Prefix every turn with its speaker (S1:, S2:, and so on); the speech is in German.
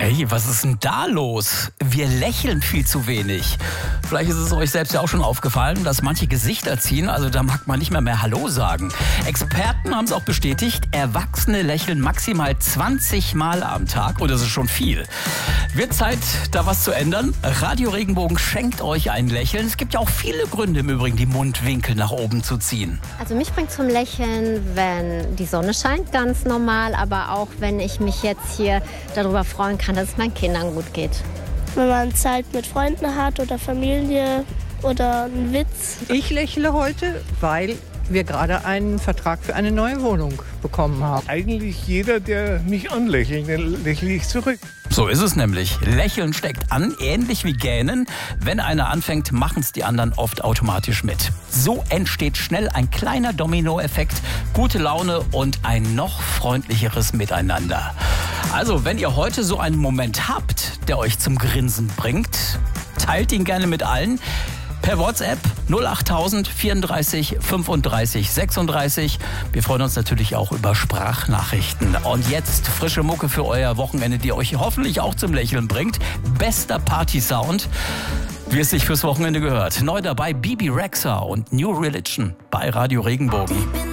S1: Hey, was ist denn da los? Wir lächeln viel zu wenig. Vielleicht ist es euch selbst ja auch schon aufgefallen, dass manche Gesichter ziehen, also da mag man nicht mehr Hallo sagen. Experten haben es auch bestätigt, Erwachsene lächeln maximal 20 Mal am Tag und das ist schon viel. Wird Zeit, da was zu ändern? Radio Regenbogen schenkt euch ein Lächeln. Es gibt ja auch viele Gründe im Übrigen, die Mundwinkel nach oben zu ziehen.
S2: Also mich bringt zum Lächeln, wenn die Sonne scheint, ganz normal, aber auch wenn ich mich jetzt hier darüber freuen kann, dass es meinen Kindern gut geht.
S3: Wenn man Zeit mit Freunden hat oder Familie oder einen Witz.
S4: Ich lächle heute, weil wir gerade einen Vertrag für eine neue Wohnung bekommen haben.
S5: Eigentlich jeder, der mich anlächelt, den lächle ich zurück.
S1: So ist es nämlich. Lächeln steckt an, ähnlich wie Gähnen. Wenn einer anfängt, machen es die anderen oft automatisch mit. So entsteht schnell ein kleiner Dominoeffekt, gute Laune und ein noch freundlicheres Miteinander. Also, wenn ihr heute so einen Moment habt, der euch zum Grinsen bringt, teilt ihn gerne mit allen. Per WhatsApp 08000 34 35 36. Wir freuen uns natürlich auch über Sprachnachrichten. Und jetzt frische Mucke für euer Wochenende, die euch hoffentlich auch zum Lächeln bringt. Bester Party-Sound, wie es sich fürs Wochenende gehört. Neu dabei Bebe Rexha und New Religion bei Radio Regenbogen.